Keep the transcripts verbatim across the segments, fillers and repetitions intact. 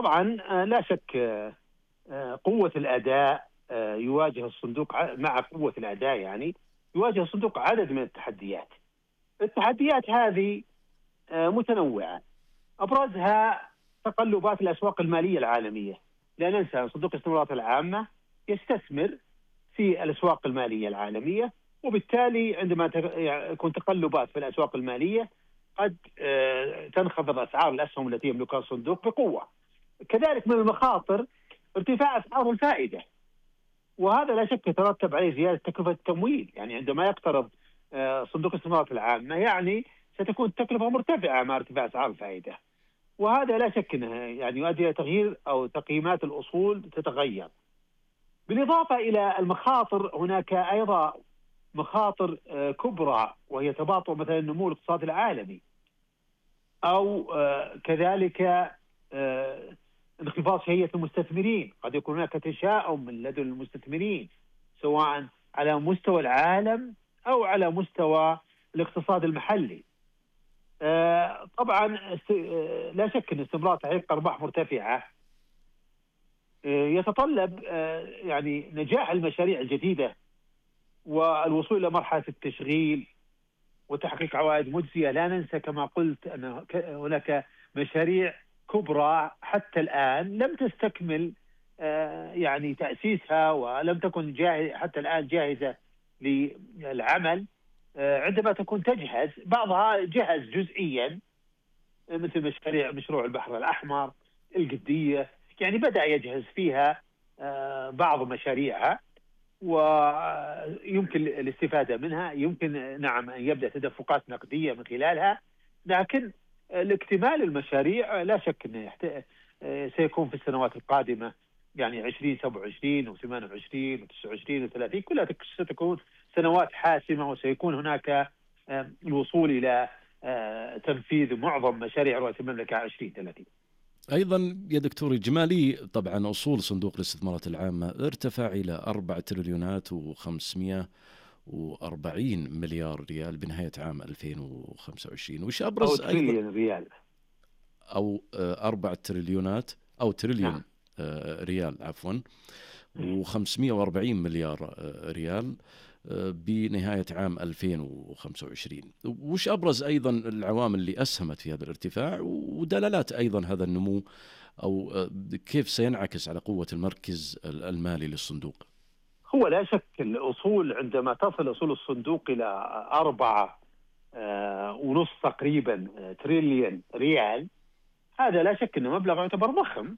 طبعا آه، لا شك آه، آه، قوة الأداء آه، يواجه الصندوق ع- مع قوة الأداء يعني يواجه الصندوق عدد من التحديات. التحديات هذه آه، متنوعة، أبرزها تقلبات الأسواق المالية العالمية. لا ننسى أن صندوق الاستثمارات العامة يستثمر في الأسواق المالية العالمية، وبالتالي عندما تق- يكون تقلبات في الأسواق المالية قد آه، تنخفض أسعار الأسهم التي يملكها الصندوق بقوة. كذلك من المخاطر ارتفاع أسعار الفائدة، وهذا لا شك يترتب عليه زيادة تكلفة التمويل. يعني عندما يقترض آه، صندوق الاستثمارات العامة يعني ستكون التكلفة مرتفعة مع ارتفاع أسعار الفائدة، وهذا لا شك انه يعني يؤدي الى تغيير او تقييمات الاصول تتغير. بالاضافه الى المخاطر هناك ايضا مخاطر آه، كبرى، وهي تباطؤ مثلا النمو الاقتصادي العالمي، او آه، كذلك آه، انخفاض شهيه المستثمرين. قد يكون هناك تشاؤم من لدى المستثمرين سواء على مستوى العالم او على مستوى الاقتصاد المحلي. آه، طبعا است- آه، لا شك ان استمرار تحقيق ارباح مرتفعه آه، يتطلب آه، يعني نجاح المشاريع الجديده والوصول الى مرحله التشغيل وتحقيق عوائد مجزيه. لا ننسى كما قلت ان ك- هناك مشاريع كبرى حتى الان لم تستكمل آه، يعني تاسيسها، ولم تكن جاهزه حتى الان جاهزه للعمل. آه، عندما تكون تجهز بعضها جهز جزئيا، مثل مشاريع مشروع البحر الأحمر، القدية، يعني بدأ يجهز فيها آه، بعض مشاريعها ويمكن الاستفادة منها. يمكن نعم أن يبدأ تدفقات نقدية من خلالها، لكن الاكتمال المشاريع لا شك أنه يحت... آه، سيكون في السنوات القادمة، يعني عشرين سبعة وعشرين وثمانية وعشرين وتسعة وعشرين وثلاثين كلها تك- ستكون سنوات حاسمة، وسيكون هناك آه، الوصول إلى آه، تنفيذ معظم مشاريع رؤية المملكة عشرين ثلاثين. أيضا يا دكتور إجمالي طبعا أصول صندوق الاستثمارات العامة ارتفع إلى أربعة تريليونات وخمسمائة وأربعين مليار ريال بنهاية عام ألفين وخمسة وعشرين. وش أو أبرز أيضا تريليون ريال. أو آه، أربعة تريليونات أو نعم. تريليون آه، ريال عفوا، وخمسمائة وأربعين مليار آه، ريال آه، بنهاية عام ألفين وخمسة وعشرين. وش أبرز أيضا العوامل اللي أسهمت في هذا الارتفاع، ودلالات أيضا هذا النمو، أو آه، كيف سينعكس على قوة المركز المالي للصندوق؟ هو لا شك الأصول عندما تصل أصول الصندوق إلى أربعة آه، ونص تقريبا آه، تريليون ريال، هذا لا شك أنه مبلغ يعتبر ضخم.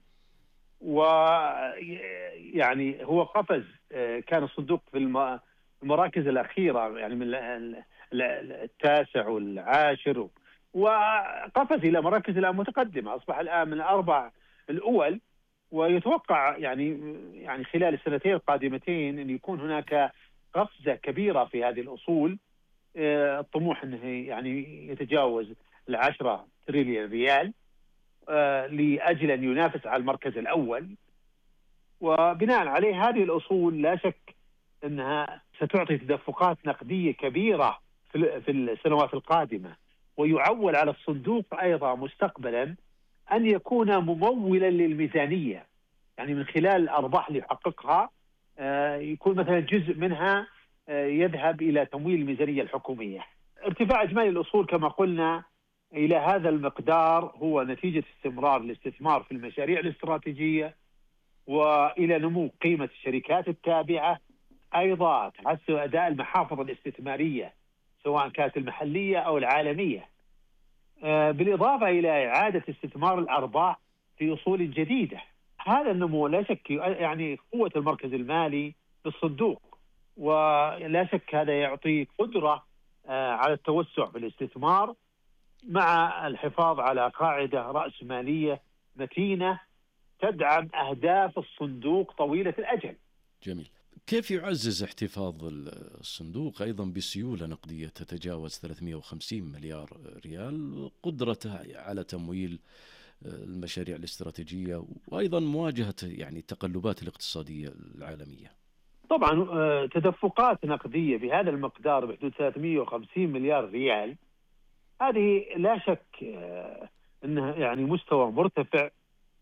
ويعني هو قفز، آه، كان الصندوق في الم- المراكز الأخيرة، يعني من ال- ال- التاسع والعاشر، وقفز إلى مراكز الآن متقدمة، أصبح الآن من الأربع الأول. ويتوقع يعني يعني خلال السنتين القادمتين أن يكون هناك قفزة كبيرة في هذه الأصول. آه، الطموح أنه يعني يتجاوز العشرة تريليون ريال آه، لأجل أن ينافس على المركز الأول. وبناء عليه هذه الأصول لا شك أنها ستعطي تدفقات نقدية كبيرة في في السنوات القادمة، ويعول على الصندوق أيضا مستقبلا أن يكون ممولا للميزانية، يعني من خلال الأرباح اللي يحققها آه، يكون مثلا جزء منها آه، يذهب إلى تمويل الميزانية الحكومية. ارتفاع إجمالي الأصول كما قلنا إلى هذا المقدار هو نتيجة استمرار الاستثمار في المشاريع الاستراتيجية، وإلى نمو قيمة الشركات التابعة، أيضا تحسن أداء المحافظ الاستثمارية سواء كانت المحلية أو العالمية، آه، بالإضافة إلى إعادة استثمار الأرباح في أصول جديدة. هذا النمو لا شك يعني قوة المركز المالي للصندوق، ولا شك هذا يعطي قدرة آه، على التوسع في الاستثمار مع الحفاظ على قاعدة رأسمالية متينة تدعم أهداف الصندوق طويلة الأجل. جميل. كيف يعزز احتفاظ الصندوق أيضا بسيولة نقدية تتجاوز ثلاثمائة وخمسين مليار ريال قدرته على تمويل المشاريع الاستراتيجية وأيضا مواجهة يعني التقلبات الاقتصادية العالمية؟ طبعا آه، تدفقات نقدية بهذا المقدار بحدود ثلاثمائة وخمسين مليار ريال، هذه لا شك آه، أنها يعني مستوى مرتفع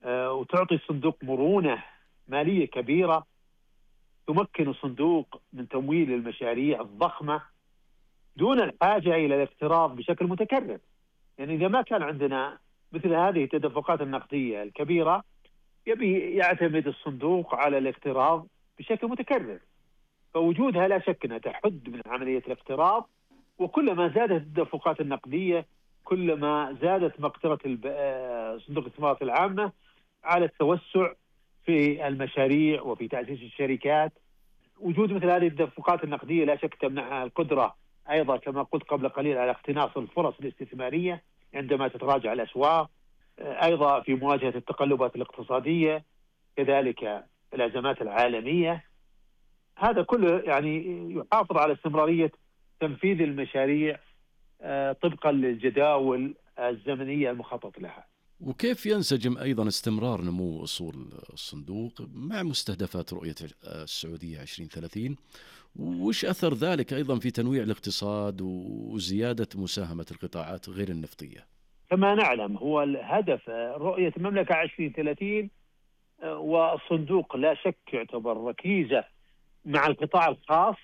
وتعطي الصندوق مرونة مالية كبيرة، تمكن الصندوق من تمويل المشاريع الضخمة دون الحاجة إلى الاقتراض بشكل متكرر. يعني إذا ما كان عندنا مثل هذه التدفقات النقدية الكبيرة، يبي يعتمد الصندوق على الاقتراض بشكل متكرر، فوجودها لا شك أنها تحد من عملية الاقتراض. وكلما زادت التدفقات النقدية كلما زادت مقدرة صندوق الاستثمارات العامة على التوسع في المشاريع وفي تأسيس الشركات. وجود مثل هذه التدفقات النقدية لا شك تمنحها القدرة أيضا كما قلت قبل قليل على اقتناص الفرص الاستثمارية عندما تتراجع الأسواق، أيضا في مواجهة التقلبات الاقتصادية، كذلك الأزمات العالمية. هذا كله يعني يحافظ على استمرارية تنفيذ المشاريع طبقا للجداول الزمنية المخطط لها. وكيف ينسجم أيضا استمرار نمو أصول الصندوق مع مستهدفات رؤية السعودية عشرين ثلاثين؟ وش أثر ذلك أيضا في تنويع الاقتصاد وزيادة مساهمة القطاعات غير النفطية؟ كما نعلم هو الهدف رؤية المملكة عشرين ثلاثين، والصندوق لا شك يعتبر ركيزة مع القطاع الخاص،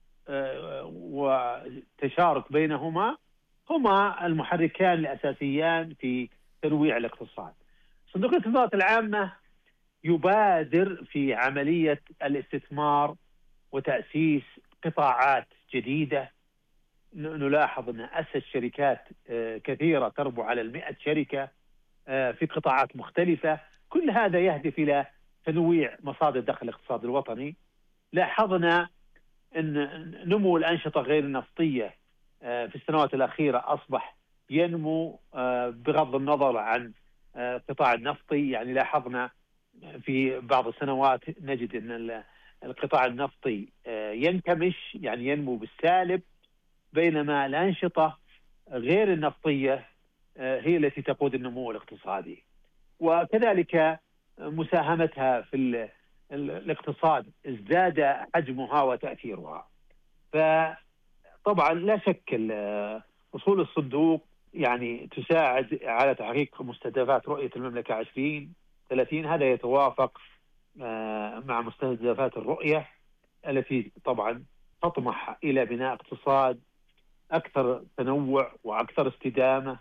وتشارك بينهما هما المحركان الأساسيان في تنويع الاقتصاد. صندوق الاستثمارات العامة يبادر في عملية الاستثمار وتأسيس قطاعات جديدة. نلاحظ أن أسس شركات كثيرة تربو على المئة شركة في قطاعات مختلفة، كل هذا يهدف إلى تنويع مصادر دخل الاقتصاد الوطني. لاحظنا أن نمو الأنشطة غير النفطية في السنوات الأخيرة أصبح ينمو بغض النظر عن القطاع النفطي. يعني لاحظنا في بعض السنوات نجد أن القطاع النفطي ينكمش، يعني ينمو بالسالب، بينما الأنشطة غير النفطية هي التي تقود النمو الاقتصادي. وكذلك مساهمتها في الاقتصاد ازداد حجمها وتأثيرها. فطبعا لا شك أصول الصندوق يعني تساعد على تحقيق مستهدفات رؤية المملكة عشرين ثلاثين. هذا يتوافق مع مستهدفات الرؤية التي طبعا تطمح إلى بناء اقتصاد أكثر تنوع وأكثر استدامة.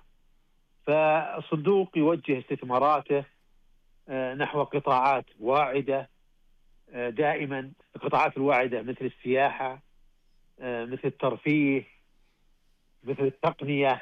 فالصندوق يوجه استثماراته نحو قطاعات واعدة دائما. القطاعات الواعدة مثل السياحة، مثل الترفيه، مثل التقنية،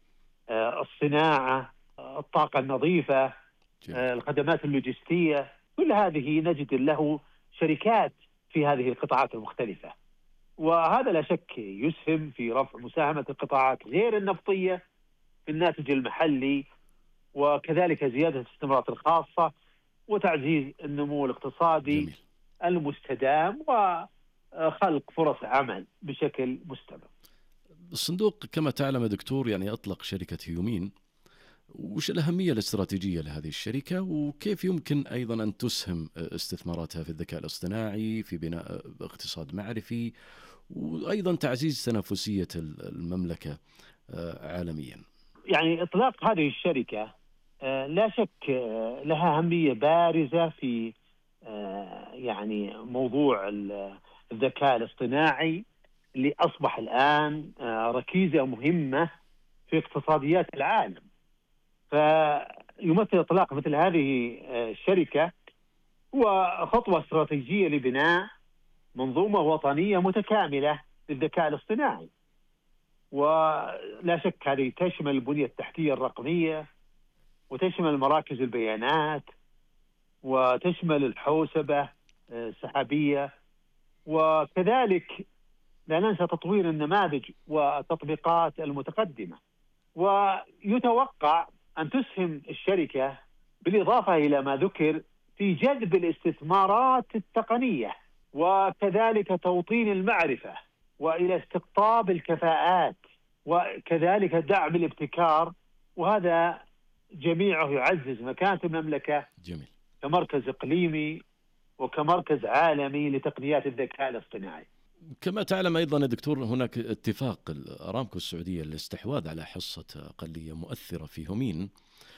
الصناعة، الطاقة النظيفة، الخدمات اللوجستية، كل هذه نجد له شركات في هذه القطاعات المختلفة. وهذا لا شك يسهم في رفع مساهمة القطاعات غير النفطية في الناتج المحلي، وكذلك زيادة الاستثمارات الخاصة وتعزيز النمو الاقتصادي جميل. المستدام وخلق فرص عمل بشكل مستمر. الصندوق كما تعلم يا دكتور يعني أطلق شركة هيومين. وش الأهمية الاستراتيجية لهذه الشركة، وكيف يمكن أيضا أن تسهم استثماراتها في الذكاء الاصطناعي في بناء اقتصاد معرفي وأيضا تعزيز تنافسية المملكة عالميا؟ يعني إطلاق هذه الشركة لا شك لها أهمية بارزة في يعني موضوع الذكاء الاصطناعي اللي أصبح الآن ركيزة مهمة في اقتصاديات العالم. فيمثل إطلاق مثل هذه الشركة وخطوة استراتيجية لبناء منظومة وطنية متكاملة للذكاء الاصطناعي. ولا شك هذه تشمل البنية التحتية الرقمية، وتشمل مراكز البيانات، وتشمل الحوسبة السحابية، وكذلك لا ننسى تطوير النماذج والتطبيقات المتقدمة. ويتوقع أن تسهم الشركة بالإضافة إلى ما ذكر في جذب الاستثمارات التقنية، وكذلك توطين المعرفة، وإلى استقطاب الكفاءات، وكذلك دعم الابتكار. وهذا جميعه يعزز مكانة المملكة جميل. كمركز إقليمي وكمركز عالمي لتقنيات الذكاء الاصطناعي. كما تعلم أيضا يا دكتور هناك اتفاق أرامكو السعودية للاستحواذ على حصة أقلية مؤثرة في هومين،